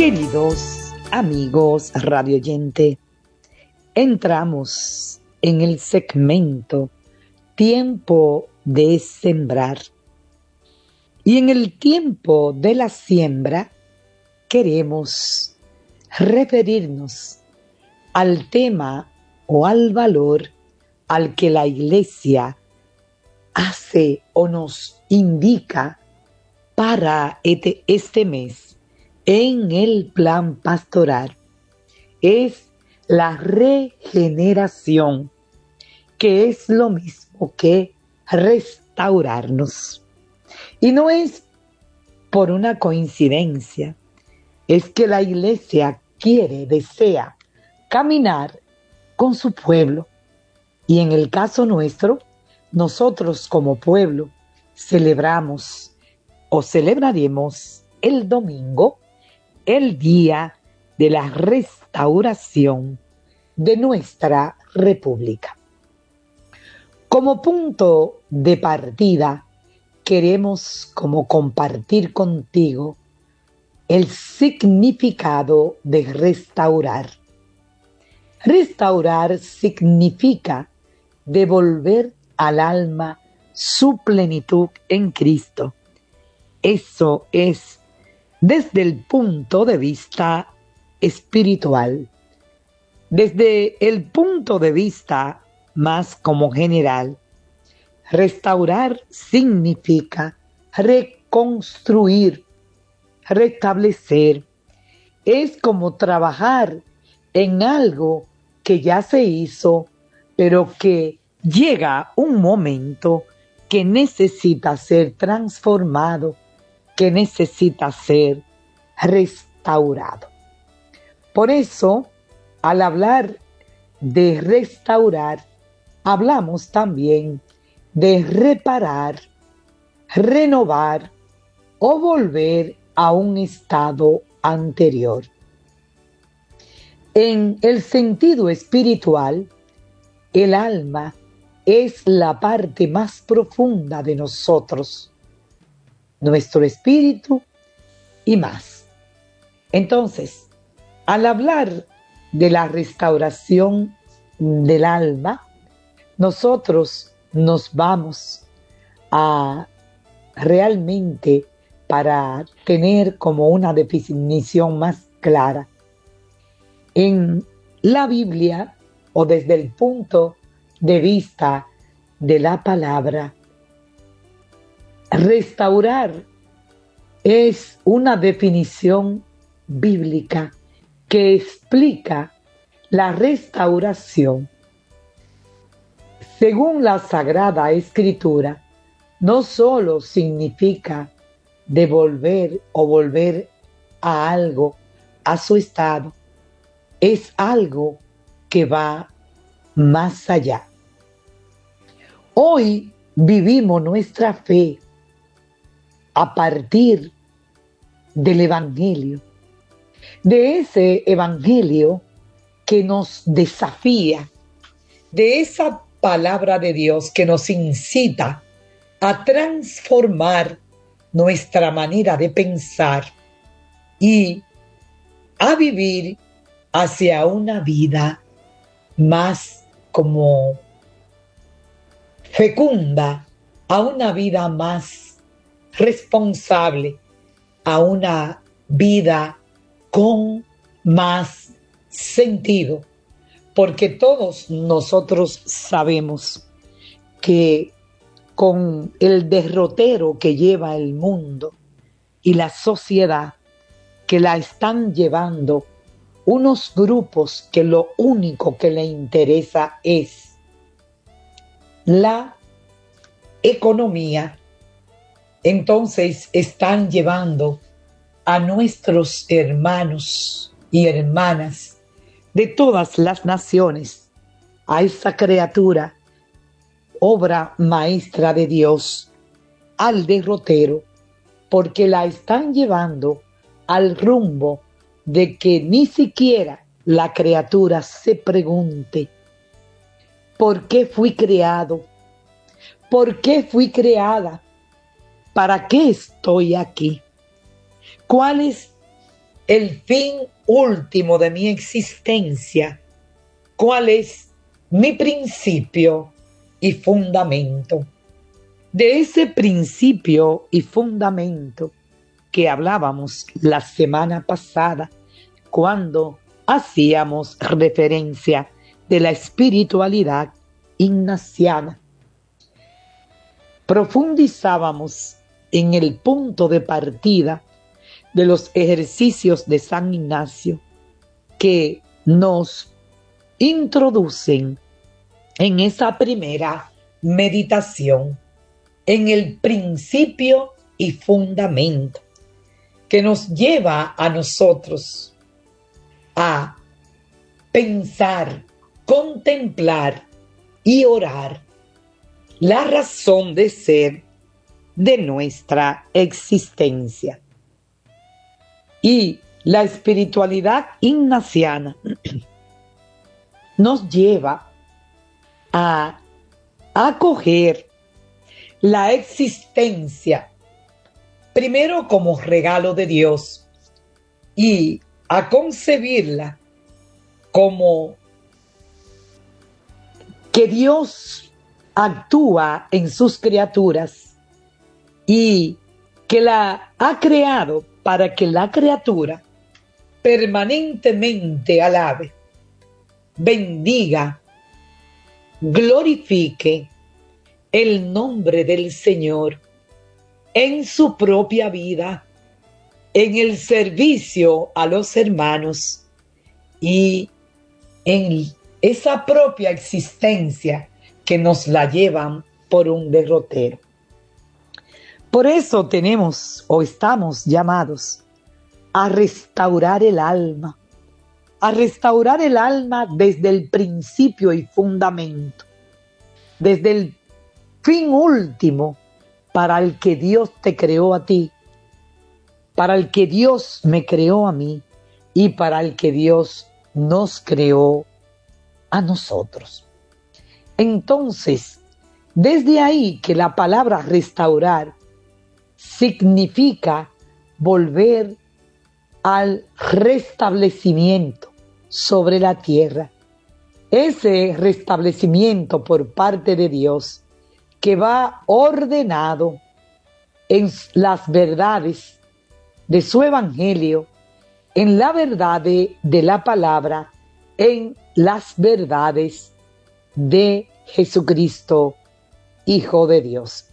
Queridos amigos radio oyente, entramos en el segmento Tiempo de Sembrar. Y en el tiempo de la siembra queremos referirnos al tema o al valor al que la Iglesia hace o nos indica para este mes en el plan pastoral. Es la regeneración, que es lo mismo que restaurarnos. Y no es por una coincidencia, es que la Iglesia desea caminar con su pueblo. Y en el caso nuestro, nosotros como pueblo celebramos o celebraremos el domingo, el día de la restauración de nuestra República. Como punto de partida, queremos como compartir contigo el significado de restaurar. Restaurar significa devolver al alma su plenitud en Cristo. Eso es desde el punto de vista espiritual. Desde el punto de vista más como general, restaurar significa reconstruir, restablecer. Es como trabajar en algo que ya se hizo, pero que llega un momento que necesita ser transformado, que necesita ser restaurado. Por eso, al hablar de restaurar, hablamos también de reparar, renovar o volver a un estado anterior. En el sentido espiritual, el alma es la parte más profunda de nosotros, nuestro espíritu y más. Entonces, al hablar de la restauración del alma, nosotros nos vamos a realmente, para tener como una definición más clara, en la Biblia o desde el punto de vista de la palabra, restaurar es una definición bíblica que explica la restauración. Según la Sagrada Escritura, no solo significa devolver o volver a algo a su estado, es algo que va más allá. Hoy vivimos nuestra fe a partir del Evangelio, de ese Evangelio que nos desafía, de esa palabra de Dios que nos incita a transformar nuestra manera de pensar y a vivir hacia una vida más como fecunda, a una vida más responsable, a una vida con más sentido, porque todos nosotros sabemos que con el derrotero que lleva el mundo y la sociedad, que la están llevando unos grupos que lo único que le interesa es la economía, entonces están llevando a nuestros hermanos y hermanas de todas las naciones a esa criatura, obra maestra de Dios, al derrotero, porque la están llevando al rumbo de que ni siquiera la criatura se pregunte: ¿por qué fui creado? ¿Por qué fui creada? ¿Para qué estoy aquí? ¿Cuál es el fin último de mi existencia, cuál es mi principio y fundamento. De ese principio y fundamento que hablábamos la semana pasada, cuando hacíamos referencia de la espiritualidad ignaciana. Profundizábamos en el punto de partida de los ejercicios de San Ignacio que nos introducen en esa primera meditación, en el principio y fundamento, que nos lleva a nosotros a pensar, contemplar y orar la razón de ser de nuestra existencia. Y la espiritualidad ignaciana nos lleva a acoger la existencia primero como regalo de Dios y a concebirla como que Dios actúa en sus criaturas y que la ha creado para que la criatura permanentemente alabe, bendiga, glorifique el nombre del Señor en su propia vida, en el servicio a los hermanos y en esa propia existencia que nos la llevan por un derrotero. Por eso tenemos o estamos llamados a restaurar el alma desde el principio y fundamento, desde el fin último para el que Dios te creó a ti, para el que Dios me creó a mí y para el que Dios nos creó a nosotros. Entonces, desde ahí que la palabra restaurar significa volver al restablecimiento sobre la tierra. Ese restablecimiento por parte de Dios que va ordenado en las verdades de su evangelio, en la verdad de la palabra, en las verdades de Jesucristo, Hijo de Dios.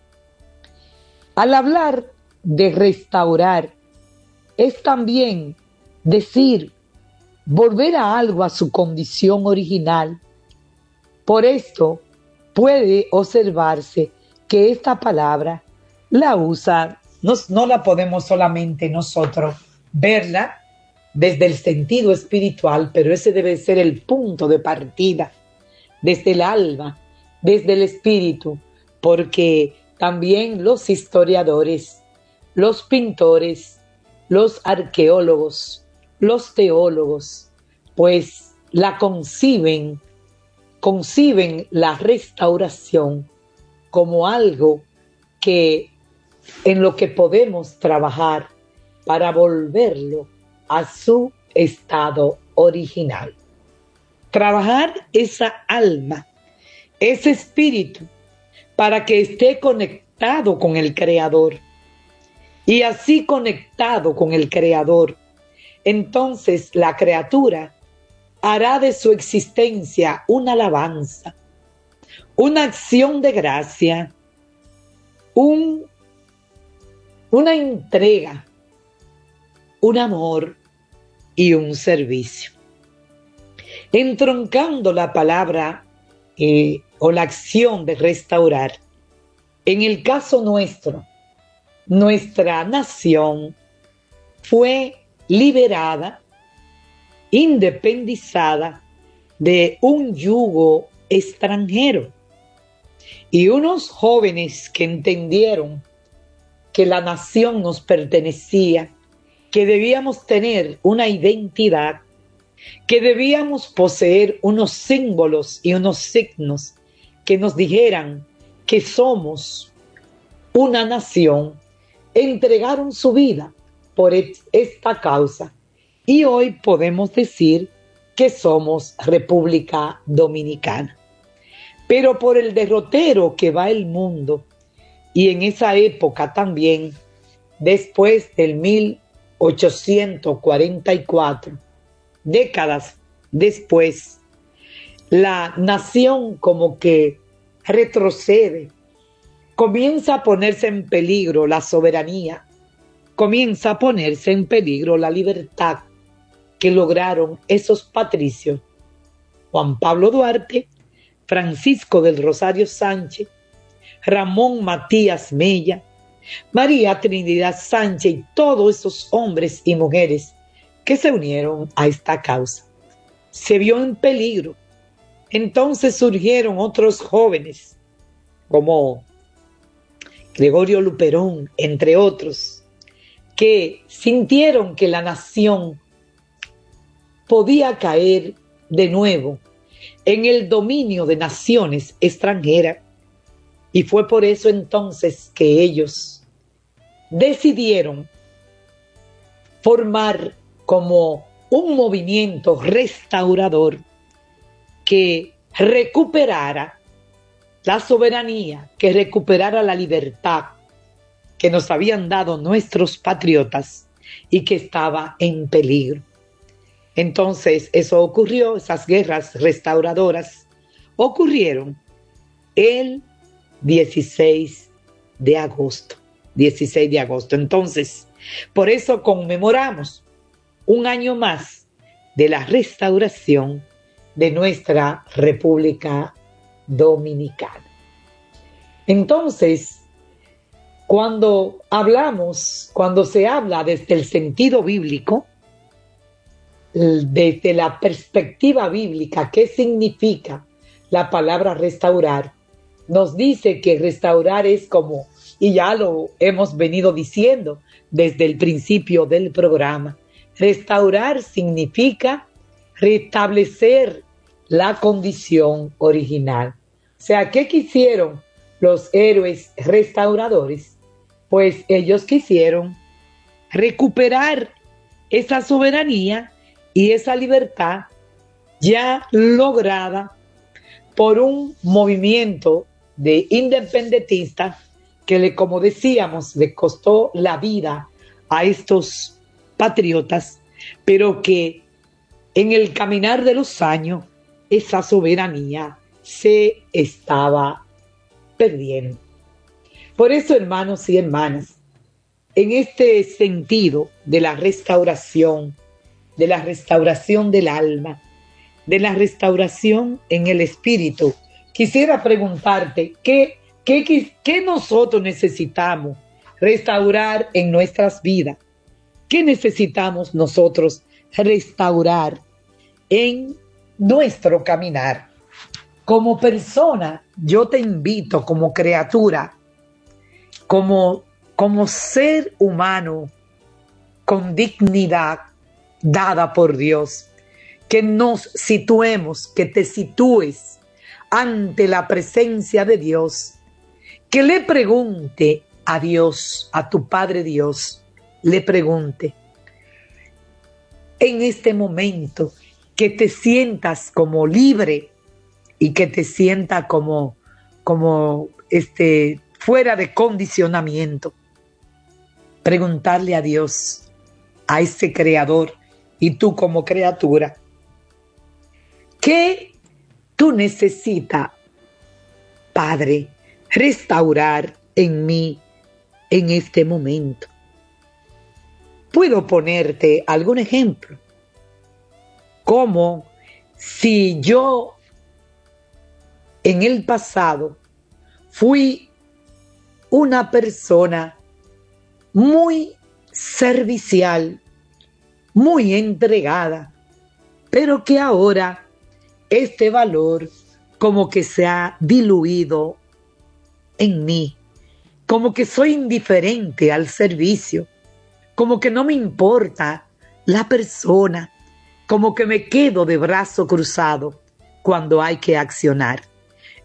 Al hablar de restaurar, es también decir, volver a algo a su condición original. Por esto puede observarse que esta palabra la usa, no la podemos solamente nosotros verla desde el sentido espiritual, pero ese debe ser el punto de partida, desde el alma, desde el espíritu, porque también los historiadores, los pintores, los arqueólogos, los teólogos, pues la conciben la restauración como algo que en lo que podemos trabajar para volverlo a su estado original. Trabajar esa alma, ese espíritu, para que esté conectado con el Creador. Y así conectado con el Creador, entonces la criatura hará de su existencia una alabanza, una acción de gracia, una entrega, un amor y un servicio. Entroncando la palabra o la acción de restaurar, en el caso nuestro, nuestra nación fue liberada, independizada de un yugo extranjero. Y unos jóvenes que entendieron que la nación nos pertenecía, que debíamos tener una identidad, que debíamos poseer unos símbolos y unos signos que nos dijeran que somos una nación, entregaron su vida por esta causa y hoy podemos decir que somos República Dominicana. Pero por el derrotero que va el mundo, y en esa época también, después del 1844, décadas después, la nación como que retrocede, comienza a ponerse en peligro la soberanía, comienza a ponerse en peligro la libertad que lograron esos patricios, Juan Pablo Duarte, Francisco del Rosario Sánchez, Ramón Matías Mella, María Trinidad Sánchez y todos esos hombres y mujeres que se unieron a esta causa. Se vio en peligro. Entonces surgieron otros jóvenes como Gregorio Luperón, entre otros, que sintieron que la nación podía caer de nuevo en el dominio de naciones extranjeras. Y fue por eso entonces que ellos decidieron formar como un movimiento restaurador que recuperara la soberanía, que recuperara la libertad que nos habían dado nuestros patriotas y que estaba en peligro. Entonces eso ocurrió, esas guerras restauradoras ocurrieron el 16 de agosto. 16 de agosto. Entonces, por eso conmemoramos un año más de la restauración de nuestra República Dominicana. Entonces, cuando se habla desde el sentido bíblico, desde la perspectiva bíblica, ¿qué significa la palabra restaurar? Nos dice que restaurar es como, y ya lo hemos venido diciendo desde el principio del programa, restaurar significa restablecer la condición original. O sea, ¿qué quisieron los héroes restauradores? Pues ellos quisieron recuperar esa soberanía y esa libertad ya lograda por un movimiento de independentistas que, como decíamos, le costó la vida a estos patriotas, pero que en el caminar de los años esa soberanía se estaba perdiendo. Por eso, hermanos y hermanas, en este sentido de la restauración del alma, de la restauración en el espíritu, quisiera preguntarte, ¿qué nosotros necesitamos restaurar en nuestras vidas? ¿Qué necesitamos nosotros restaurar en nuestro caminar? Como persona, yo te invito como criatura, como ser humano con dignidad dada por Dios, que nos situemos, que te sitúes ante la presencia de Dios, que le pregunte a Dios, a tu Padre Dios, le pregunte en este momento, que te sientas como libre y que te sientas como fuera de condicionamiento. Preguntarle a Dios, a ese creador, y tú como criatura, ¿qué tú necesitas, Padre, restaurar en mí en este momento? Puedo ponerte algún ejemplo, como si yo en el pasado fui una persona muy servicial, muy entregada, pero que ahora este valor como que se ha diluido en mí, como que soy indiferente al servicio, como que no me importa la persona, como que me quedo de brazo cruzado cuando hay que accionar.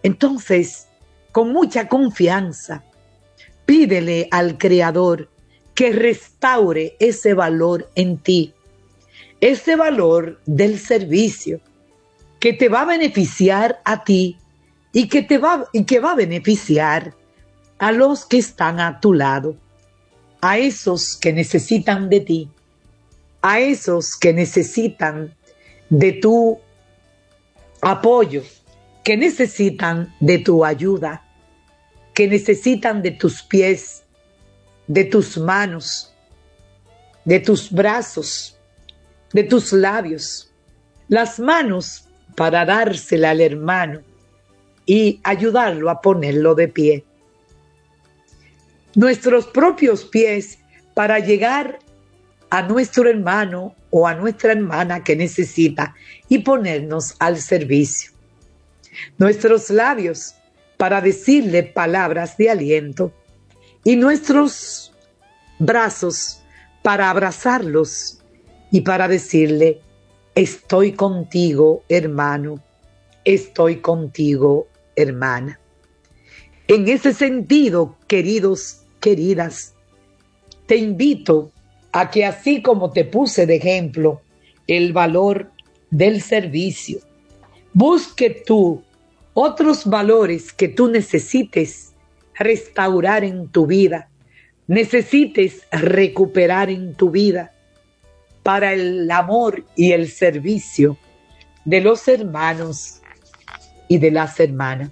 Entonces, con mucha confianza, pídele al Creador que restaure ese valor en ti, ese valor del servicio que te va a beneficiar a ti y que va a beneficiar a los que están a tu lado, a esos que necesitan de ti, a esos que necesitan de tu apoyo, que necesitan de tu ayuda, que necesitan de tus pies, de tus manos, de tus brazos, de tus labios, las manos para dársela al hermano y ayudarlo a ponerlo de pie. Nuestros propios pies para llegar a nuestro hermano o a nuestra hermana que necesita y ponernos al servicio. Nuestros labios para decirle palabras de aliento y nuestros brazos para abrazarlos y para decirle: estoy contigo, hermano, estoy contigo, hermana. En ese sentido, queridos, queridas, te invito a que, así como te puse de ejemplo el valor del servicio, busque tú otros valores que tú necesites restaurar en tu vida, necesites recuperar en tu vida para el amor y el servicio de los hermanos y de las hermanas.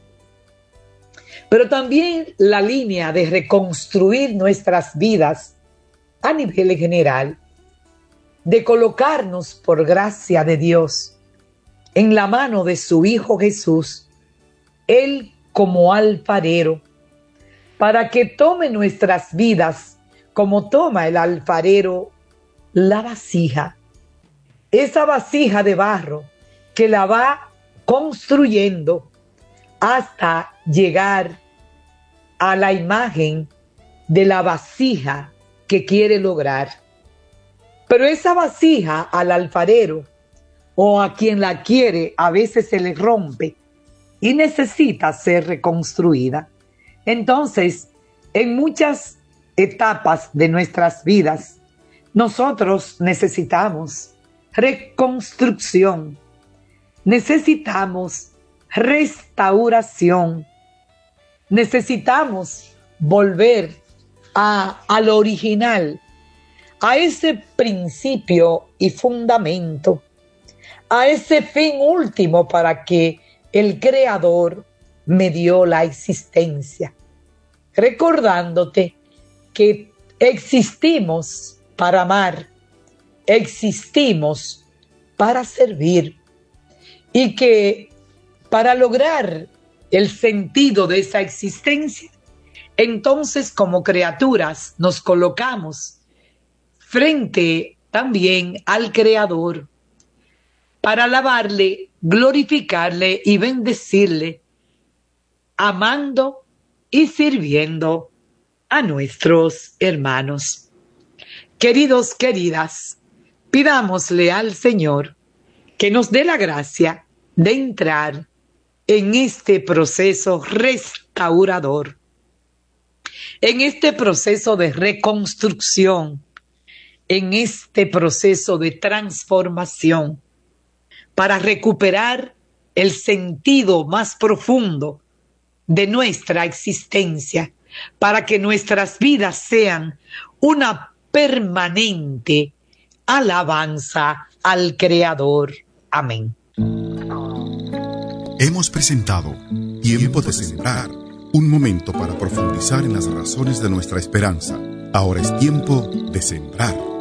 Pero también la línea de reconstruir nuestras vidas a nivel general, de colocarnos por gracia de Dios en la mano de su Hijo Jesús, Él como alfarero, para que tome nuestras vidas como toma el alfarero la vasija, esa vasija de barro que la va construyendo hasta llegar a la imagen de la vasija que quiere lograr. Pero esa vasija al alfarero o a quien la quiere a veces se le rompe y necesita ser reconstruida. Entonces, en muchas etapas de nuestras vidas, nosotros necesitamos reconstrucción, necesitamos restauración, necesitamos volver al original, a ese principio y fundamento, a ese fin último para que el Creador me dio la existencia, recordándote que existimos para amar, existimos para servir y que para lograr el sentido de esa existencia, entonces como criaturas nos colocamos frente también al Creador para alabarle, glorificarle y bendecirle, amando y sirviendo a nuestros hermanos. Queridos, queridas, pidámosle al Señor que nos dé la gracia de entrar en este proceso restaurador, en este proceso de reconstrucción, en este proceso de transformación, para recuperar el sentido más profundo de nuestra existencia, para que nuestras vidas sean una permanente alabanza al Creador. Amén. Hemos presentado Tiempo de Sembrar, un momento para profundizar en las razones de nuestra esperanza. Ahora es tiempo de sembrar.